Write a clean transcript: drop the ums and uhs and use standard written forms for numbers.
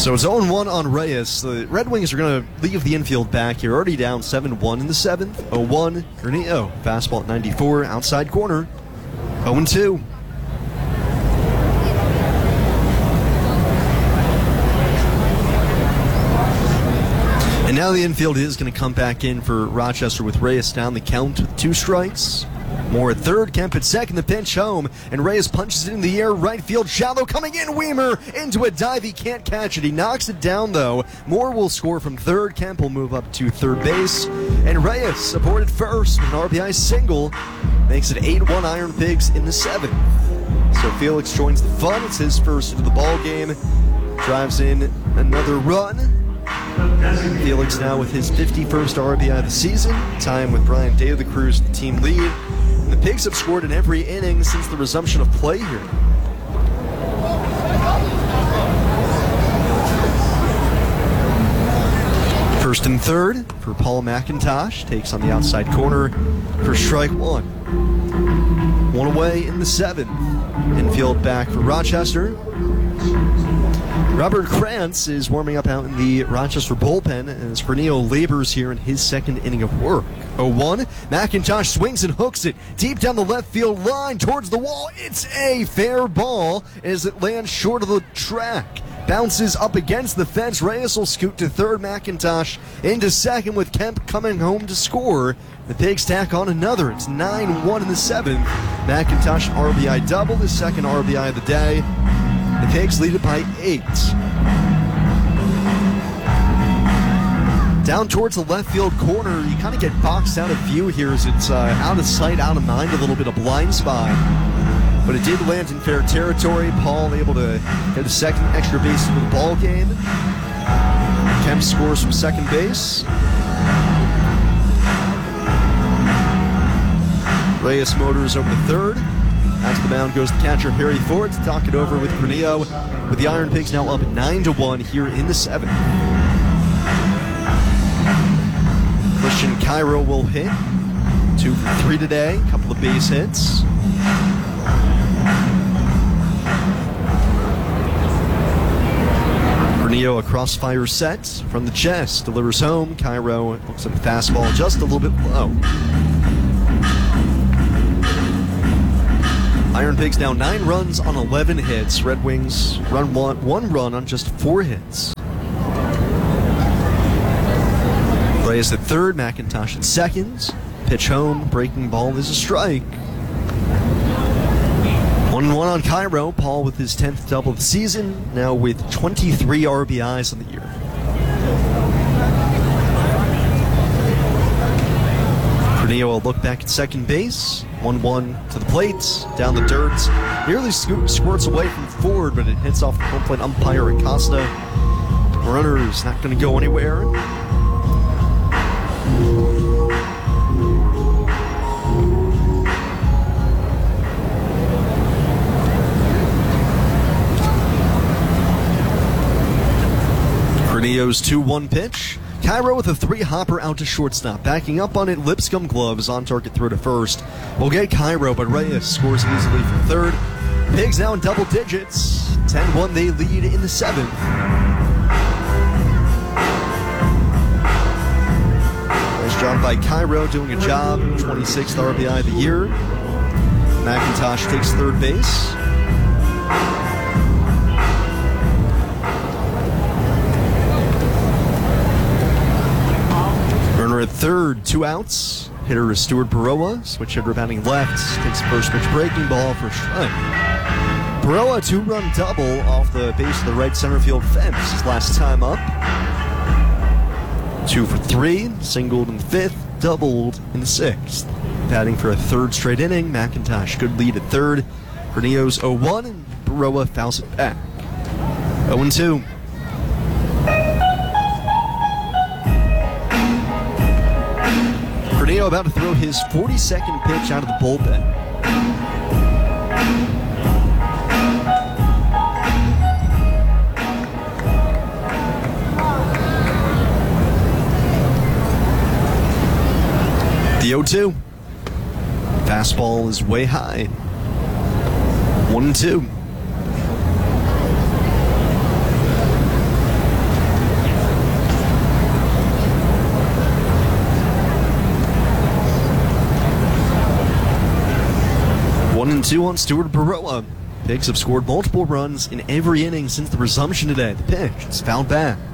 So it's 0-1 on Reyes. The Red Wings are going to leave the infield back here. Already down 7-1 in the 7th. 0-1. Granillo. Fastball at 94. Outside corner. 0-2. And now the infield is going to come back in for Rochester with Reyes down the count with 2 strikes. Moore at third, Kemp at second, the pinch home, and Reyes punches it in the air, right field, shallow, coming in, Weimer into a dive, he can't catch it, he knocks it down though. Moore will score from third, Kemp will move up to third base, and Reyes aboard at first with an RBI single, makes it 8-1 Iron Pigs in the 7th. So Felix joins the fun, it's his first into the ball game, drives in another run. Felix now with his 51st RBI of the season, tying with Brian Day of the Cruz, the team lead. And the Pigs have scored in every inning since the resumption of play here. First and third for Paul McIntosh, takes on the outside corner for strike 1. 1 away in the 7th. Infield back for Rochester. Robert Krantz is warming up out in the Rochester bullpen as Granillo labors here in his second inning of work. 0-1, McIntosh swings and hooks it deep down the left field line towards the wall. It's a fair ball as it lands short of the track. Bounces up against the fence. Reyes will scoot to third, McIntosh into second with Kemp coming home to score. The Pigs tack on another. It's 9-1 in the 7th. McIntosh RBI double, his second RBI of the day. The Pigs lead it by 8. Down towards the left field corner, you kind of get boxed out of view here as it's out of sight, out of mind, a little bit of blind spot. But it did land in fair territory. Paul able to get a second extra base into the ball game. Kemp scores from second base. Reyes motors over to third. Back to the mound goes the catcher Harry Ford to talk it over with Granillo, with the Iron Pigs now up 9-1 here in the 7th. Christian Cairo will hit. 2 for 3 today, a couple of base hits. Granillo a crossfire set from the chest, delivers home. Cairo looks at the fastball just a little bit low. Iron Pigs now 9 runs on 11 hits. Red Wings run 1 run on just 4 hits. Reyes at third, McIntosh at second. Pitch home, breaking ball is a strike. 1-1 on Cairo. Paul with his 10th double of the season, now with 23 RBIs on the year. Granillo will look back at second base. 1-1 to the plate, down the dirt. Nearly squirts away from Ford, but it hits off the home plate umpire Acosta. Runner is not going to go anywhere. Granillo's 2-1 pitch. Cairo with a 3-hopper out to shortstop. Backing up on it, Lipscomb gloves on target throw to first. We'll get Cairo, but Reyes scores easily from third. Pigs now in double digits. 10-1 they lead in the 7th. Nice job by Cairo doing a job. 26th RBI of the year. McIntosh takes third base. Runner at third, 2 outs. Hitter is Stuart Baroa. Switch hitter batting left. Takes the first pitch breaking ball for a strike. Baroa 2-run double off the base of the right center field fence his last time up. 2 for 3. Singled in the 5th. Doubled in the 6th. Batting for a 3rd straight inning. McIntosh good lead at third. Granillo's 0-1 and Baroa fouls it back. 0-2. Granillo about to throw his 42nd pitch out of the bullpen. The 0-2. Fastball is way high. 1-2. 1-2 on Stuart Baroa. Pigs have scored multiple runs in every inning since the resumption today. The pitch is fouled back.